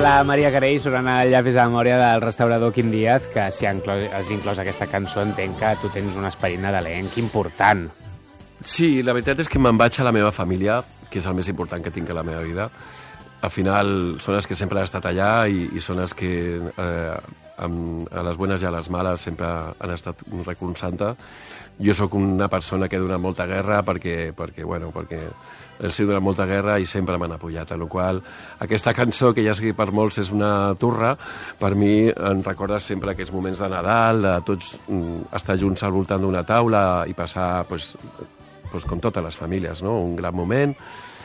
la Maria Carey sonant al llapis de memòria del restaurador Quim Díaz, que si has inclòs aquesta cançó entenc que tu tens un esperit nadalenc important. Sí, la veritat és que me'n vaig a la meva família, que és el més important que tinc a la meva vida. Al final són els que sempre han estat allà i són els que a les bones i a les males sempre han estat recolzant-te. Jo sóc una persona que ha donat molta guerra perquè els he donat molta guerra i sempre m'han apoyat, a la qual aquesta cançó, que ja sé que per molts és una turra, per mi em recorda sempre aquests moments de Nadal, de tots estar junts al voltant d'una taula i passar, com totes les famílies, no? Un gran moment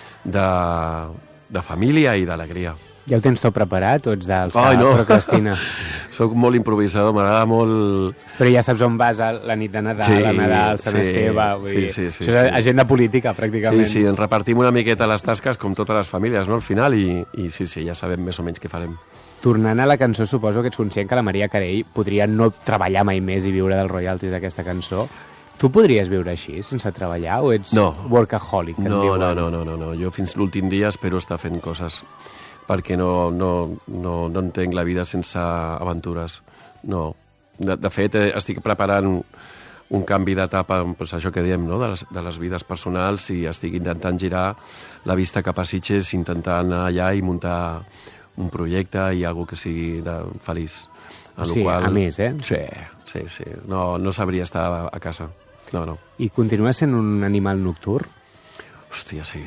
de família i d'alegria. Ja ho tens tot preparat o ets dels que procrastina? Soc molt improvisador, m'agrada molt... Però ja saps on vas la nit de Nadal, a Nadal, Sant Esteve... Sí. Això és agenda política, pràcticament. Sí, ens repartim una miqueta les tasques com totes les famílies, no?, al final, i sí, ja sabem més o menys què farem. Tornant a la cançó, suposo que ets conscient que la Maria Carey podria no treballar mai més i viure dels royalties d'aquesta cançó. Tu podries viure així, sense treballar, o ets workaholic? No. Jo fins l'últim dia espero estar fent coses, perquè no entenc la vida sense aventures. No. De fet, estic preparant un canvi d'etapa, això que diem, no?, de les vides personals, i estic intentant girar la vista cap a Sitges, intentar anar allà i muntar un projecte i alguna que sigui feliç. Sí, a més, eh? Sí. No sabria estar a casa. No. I continues sent un animal nocturn? Hòstia, sí.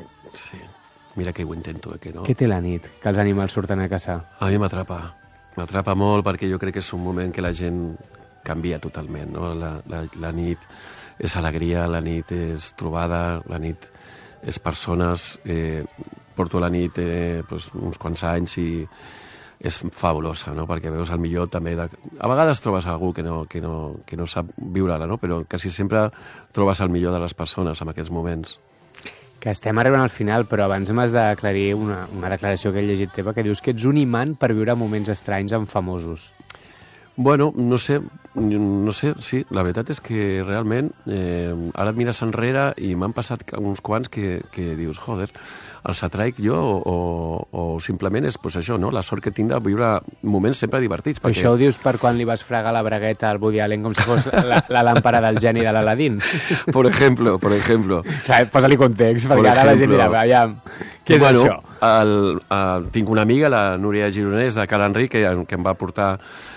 Mira que ho intento, que no? Què té la nit, que els animals surten a caçar? A mi m'atrapa molt, perquè jo crec que és un moment que la gent canvia totalment, no? La nit és alegria, la nit és trobada, la nit és persones. Porto la nit uns quants anys i és fabulosa, no?, perquè veus el millor també a vegades trobes algú que no sap viure-la, no?, però quasi sempre trobes el millor de les persones en aquests moments. Que estem arribant al final, però abans m'has d'aclarir una declaració que he llegit teva, que dius que ets un imant per viure moments estranys amb famosos. Bueno, no sé, sí, la veritat és que realment ara et mires enrere i m'han passat uns quants que dius, joder, els atraic jo o simplement és això, no?, la sort que tinc de viure moments sempre divertits. Perquè... Això ho dius per quan li vas fregar la bragueta al Woody Allen com si fos la làmpara del geni de l'Aladín? Por ejemplo. Clar, posa-li context, perquè ara la gent dirà, aviam, què és això? Tinc una amiga, la Núria Gironès, de Cal Enric, que em va portar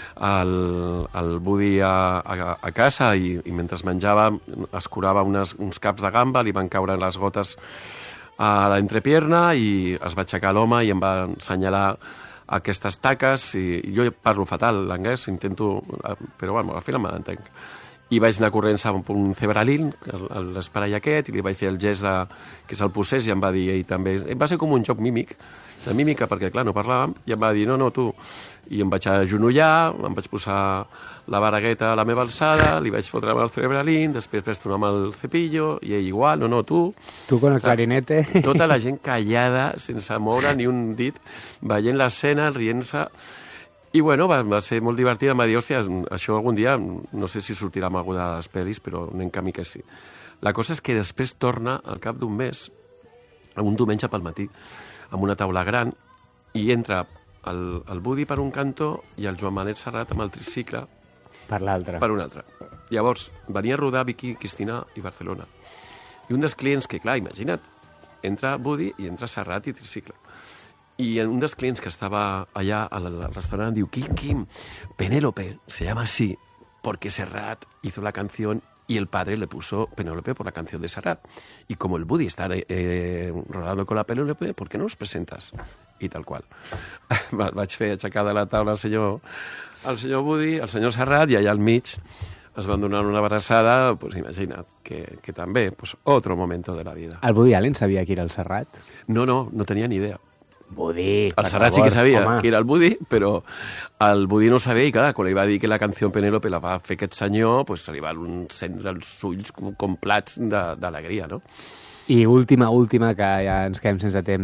el Woody a casa i mentre menjava es curava uns caps de gamba, li van caure les gotes a l'entrepierna i es va aixecar l'home i em va assenyalar aquestes taques, i jo parlo fatal l'anglès, intento, però bueno, al final m'entenc. I vaig anar corrents a un Cebralin, l'espai aquest, i li vaig fer el gest que se'l posés, i em va dir ell també, va ser com un joc de mímica, perquè clar, no parlàvem, i em va dir, no, tu. I em vaig agenollar, em vaig posar la baragueta a la meva alçada, li vaig fotre amb el Cebralin, després vaig tornar amb el cepillo, i ell igual, no, tu. Tu con el clarinete. Tota la gent callada, sense moure ni un dit, veient l'escena, rient-se. I bueno, va ser molt divertit, em va dir, hòstia, això algun dia, no sé si sortirà amb alguna de les pel·lis, però anem camí que sí. La cosa és que després torna, al cap d'un mes, un diumenge pel matí, amb una taula gran, i entra el Woody per un cantó i el Joan Manet Serrat amb el tricicle per l'altre. Per un altre. Llavors, venia a rodar Vicky Cristina i Barcelona. I un dels clients que, clar, imagina't, entra Woody i entra Serrat i tricicle. Y un dels clients que estaba allá al restaurante diu, Kim, Penélope se llama así porque Serrat hizo la canción y el padre le puso Penélope por la canción de Serrat. Y como el Woody está rodando con la Penélope, ¿por qué no los presentas? I tal qual. Vaig fer aixecar de la taula el senyor Woody, el senyor Serrat, i allà al mig es van donar una abraçada, pues imagina't, que també, pues otro momento de la vida. El Woody Allen sabia qui era el Serrat? No tenia ni idea. Woody, el Serrat sí que sabia qui era el Woody, però el Woody no sabia, i clar, quan li va dir que la canció Penélope la va fer aquest senyor, pues se li van encendre els ulls com plats d'alegria, no? I última, que ja ens quedem sense temps.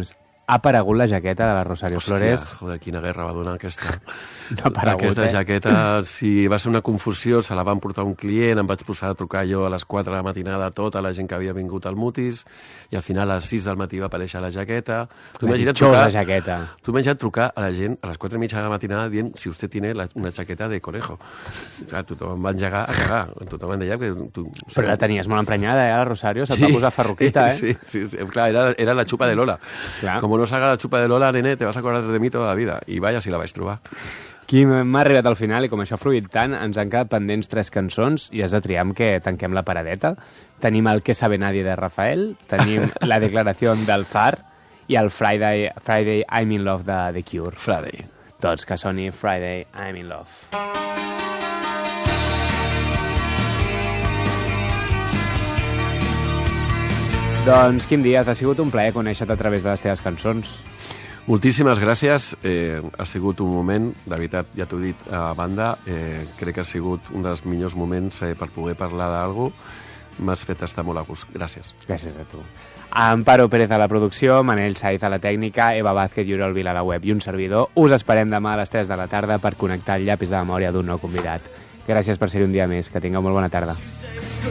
ha aparegut la jaqueta de la Rosario Flores. Hòstia, joder, quina guerra va donar aquesta. No ha aparegut, aquesta jaqueta, sí, va ser una confusió, se la van portar un client, em vaig posar a trucar jo a les 4 de la matinada a tota la gent que havia vingut al Mutis, i al final a les 6 del matí va aparèixer la jaqueta. Tu imagina't trucar a la gent a les 4:30 de la matinada dient si usted tiene una jaqueta de conejo. Clar, tothom va engegar a cagar. Tothom em deia que... Però la tenies molt emprenyada, la Rosario? Se't va posar ferruquita, sí, sí. Clar, era la xupa de Lola. Clar. Com no salga la xupa de Lola, nene, te vas a acordar de mi toda la vida. I vaya si la vaig trobar. Quim, m'ha arribat al final i com això ha fluït tant, ens han quedat pendents 3 cançons i has de triar amb què tanquem la paradeta. Tenim el Que sabe nadie de Rafael, tenim la declaració del Zar i el Friday I'm in Love de The Cure. Friday. Tots que soni Friday I'm in Love. Doncs, Quim Díaz, ha sigut un plaer conèixer-te a través de les teves cançons. Moltíssimes gràcies. Ha sigut un moment, de veritat, ja t'ho he dit a banda, crec que ha sigut un dels millors moments per poder parlar d'algú. M'has fet estar molt a gust. Gràcies. Gràcies a tu. Amparo Pérez a la producció, Manel Saiz a la tècnica, Eva Vázquez i Oriol Vila a la web i un servidor. Us esperem demà a les 3 de la tarda per connectar el llapis de memòria d'un nou convidat. Gràcies per ser-hi un dia més. Que tingueu molt bona tarda.